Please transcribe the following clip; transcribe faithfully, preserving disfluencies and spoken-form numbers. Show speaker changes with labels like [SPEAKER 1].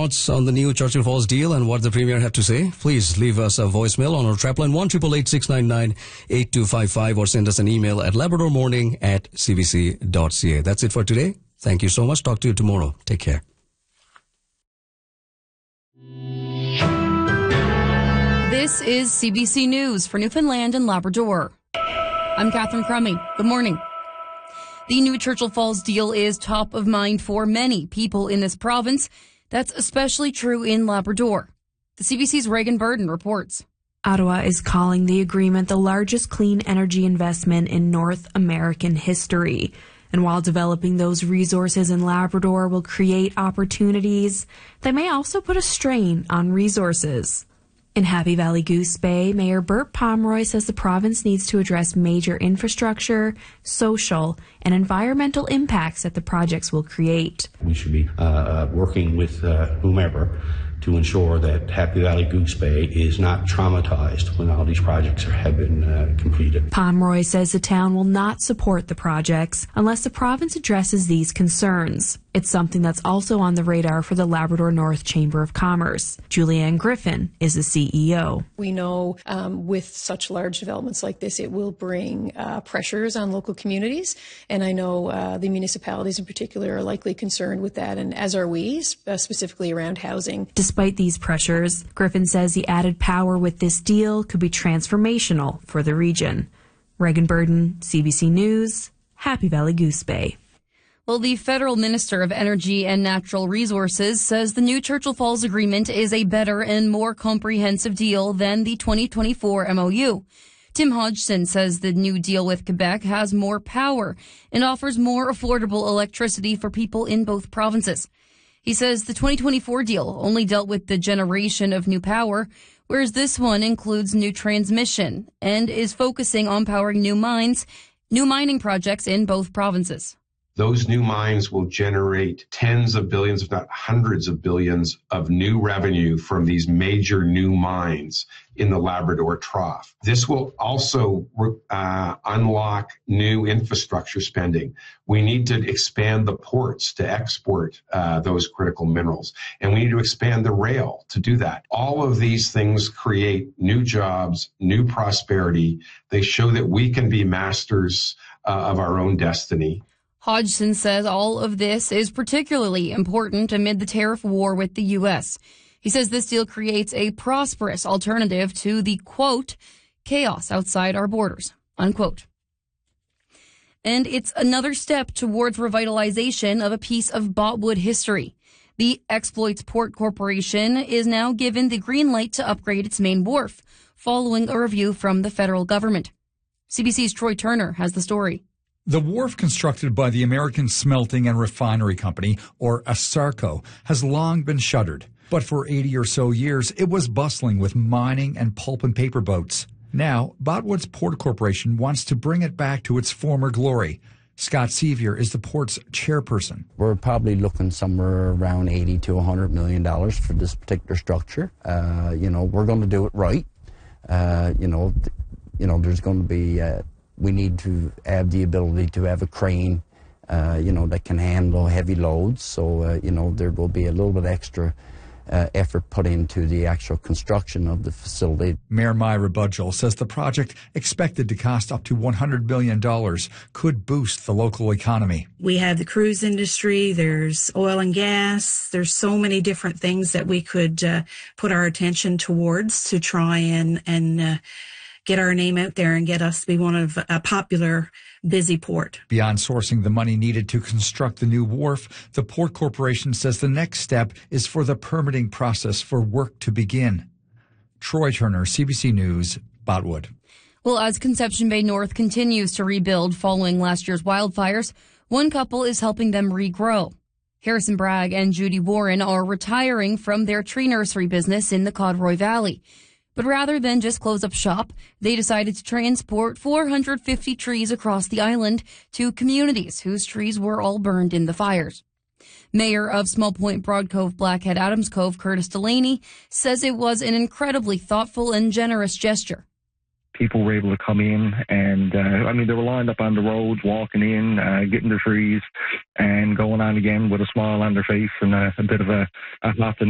[SPEAKER 1] thoughts on the new Churchill Falls deal and what the Premier had to say, please leave us a voicemail on our trap line one eight eight eight, six nine nine, eight two five five or send us an email at labradormorning at c b c dot c a. That's it for today. Thank you so much. Talk to you tomorrow. Take care.
[SPEAKER 2] This is C B C News for Newfoundland and Labrador. I'm Catherine Crummy. Good morning. The new Churchill Falls deal is top of mind for many people in this province. That's especially true in Labrador. The C B C's Reagan Burden reports.
[SPEAKER 3] Ottawa is calling the agreement the largest clean energy investment in North American history. And while developing those resources in Labrador will create opportunities, they may also put a strain on resources. In Happy Valley Goose Bay, Mayor Bert Pomeroy says the province needs to address major infrastructure, social, and environmental impacts that the projects will create.
[SPEAKER 4] We should be uh, working with uh, whomever to ensure that Happy Valley Goose Bay is not traumatized when all these projects are, have been uh, completed.
[SPEAKER 3] Pomeroy says the town will not support the projects unless the province addresses these concerns. It's something that's also on the radar for the Labrador North Chamber of Commerce. Julianne Griffin is the C E O.
[SPEAKER 5] We know um, with such large developments like this, it will bring uh, pressures on local communities. And I know uh, the municipalities in particular are likely concerned with that, and as are we, uh, specifically around housing.
[SPEAKER 3] Despite these pressures, Griffin says the added power with this deal could be transformational for the region. Reagan Burden, C B C News, Happy Valley Goose Bay.
[SPEAKER 2] Well, the federal minister of Energy and Natural Resources says the new Churchill Falls agreement is a better and more comprehensive deal than the twenty twenty-four M O U. Tim Hodgson says the new deal with Quebec has more power and offers more affordable electricity for people in both provinces. He says the twenty twenty-four deal only dealt with the generation of new power, whereas this one includes new transmission and is focusing on powering new mines, new mining projects in both provinces.
[SPEAKER 6] Those new mines will generate tens of billions, if not hundreds of billions of new revenue from these major new mines in the Labrador Trough. This will also uh, unlock new infrastructure spending. We need to expand the ports to export uh, those critical minerals, and we need to expand the rail to do that. All of these things create new jobs, new prosperity. They show that we can be masters uh, of our own destiny.
[SPEAKER 2] Hodgson says all of this is particularly important amid the tariff war with the U S. He says this deal creates a prosperous alternative to the, quote, chaos outside our borders, unquote. And it's another step towards revitalization of a piece of Botwood history. The Exploits Port Corporation is now given the green light to upgrade its main wharf, following a review from the federal government. C B C's Troy Turner has the story.
[SPEAKER 7] The wharf constructed by the American Smelting and Refinery Company, or ASARCO, has long been shuttered. But for eighty or so years, it was bustling with mining and pulp and paper boats. Now, Botwood's Port Corporation wants to bring it back to its former glory. Scott Sevier is the port's chairperson.
[SPEAKER 8] We're probably looking somewhere around eighty to one hundred million dollars for this particular structure. Uh, you know, we're going to do it right. Uh, you know, th- you know, there's going to be... Uh, We need to have the ability to have a crane, uh, you know, that can handle heavy loads. So, uh, you know, there will be a little bit extra uh, effort put into the actual construction of the facility.
[SPEAKER 7] Mayor Myra Budgell says the project, expected to cost up to one hundred million dollars, could boost the local economy.
[SPEAKER 9] We have the cruise industry, there's oil and gas, there's so many different things that we could uh, put our attention towards to try and, and uh, get our name out there and get us to be one of a popular, busy port.
[SPEAKER 7] Beyond sourcing the money needed to construct the new wharf, the Port Corporation says the next step is for the permitting process for work to begin. Troy Turner, C B C News, Botwood.
[SPEAKER 2] Well, as Conception Bay North continues to rebuild following last year's wildfires, one couple is helping them regrow. Harrison Bragg and Judy Warren are retiring from their tree nursery business in the Codroy Valley. But rather than just close up shop, they decided to transport four hundred fifty trees across the island to communities whose trees were all burned in the fires. Mayor of Small Point Broad Cove Blackhead Adams Cove, Curtis Delaney, says it was an incredibly thoughtful and generous gesture.
[SPEAKER 10] People were able to come in and, uh, I mean, they were lined up on the roads, walking in, uh, getting their trees and going on again with a smile on their face and a, a bit of a, a laughing